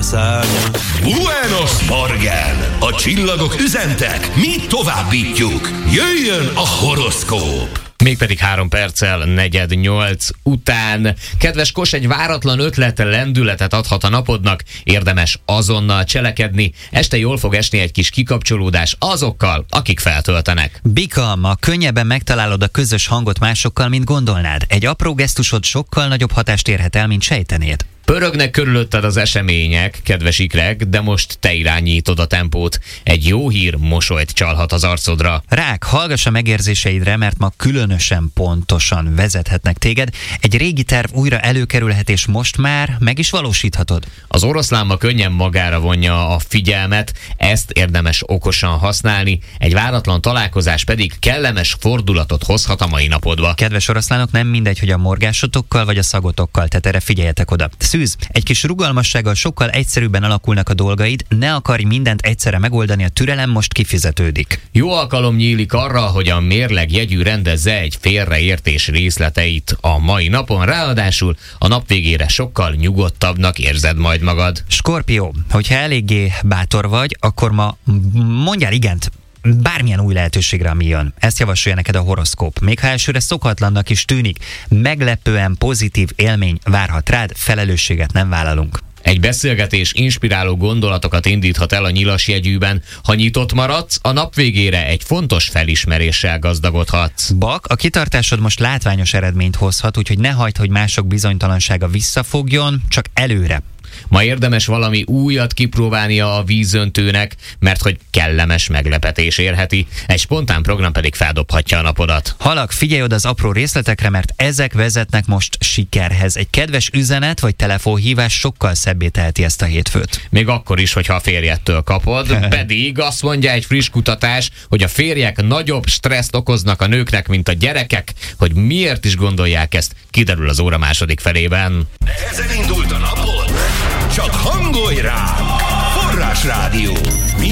szárnya. Buenos Morgen! A csillagok üzentek, mi továbbítjuk. Jöjjön a horoszkóp! Mégpedig 3 perccel 7:45 után. Kedves Kos, egy váratlan ötlet lendületet adhat a napodnak, érdemes azonnal cselekedni, este jól fog esni egy kis kikapcsolódás azokkal, akik feltöltenek. Bika, ma könnyebben megtalálod a közös hangot másokkal, mint gondolnád. Egy apró gesztusod sokkal nagyobb hatást érhet el, mint sejtenéd. Pörögnek körülötted az események, kedves ikrek, de most te irányítod a tempót. Egy jó hír mosolyt csalhat az arcodra. Rák, hallgass a megérzéseidre, mert ma különösen pontosan vezethetnek téged. Egy régi terv újra előkerülhet, és most már meg is valósíthatod. Az oroszlán ma könnyen magára vonja a figyelmet, ezt érdemes okosan használni, egy váratlan találkozás pedig kellemes fordulatot hozhat a mai napodba. Kedves oroszlánok, nem mindegy, hogy a morgásotokkal vagy a szagotokkal, tehát erre figyeljetek oda. Szűz, egy kis rugalmassággal sokkal egyszerűbben alakulnak a dolgaid, ne akarj mindent egyszerre megoldani, a türelem most kifizetődik. Jó alkalom nyílik arra, hogy a mérleg jegyű rendezze egy félreértés részleteit a mai napon, ráadásul a nap végére sokkal nyugodtabbnak érzed majd magad. Skorpió, hogyha eléggé bátor vagy, akkor ma mondjál igent bármilyen új lehetőségre, ami jön. Ezt javasolja neked a horoszkóp. Még ha elsőre szokatlannak is tűnik, meglepően pozitív élmény várhat rád, felelősséget nem vállalunk. Egy beszélgetés inspiráló gondolatokat indíthat el a nyilas jegyűben. Ha nyitott maradsz, a nap végére egy fontos felismeréssel gazdagodhatsz. Bak, a kitartásod most látványos eredményt hozhat, úgyhogy ne hagyd, hogy mások bizonytalansága visszafogjon, csak előre. Ma érdemes valami újat kipróbálnia a vízöntőnek, mert hogy kellemes meglepetés érheti, egy spontán program pedig feldobhatja a napodat. Halak, figyelj oda az apró részletekre, mert ezek vezetnek most sikerhez. Egy kedves üzenet vagy telefonhívás sokkal szebbé teheti ezt a hétfőt. Még akkor is, hogyha a férjettől kapod, pedig azt mondja egy friss kutatás, hogy a férjek nagyobb stresszt okoznak a nőknek, mint a gyerekek. Hogy miért is gondolják ezt, kiderül az óra második felében. Ezen indult a napod, csak hangolj rá! Forrásrádió.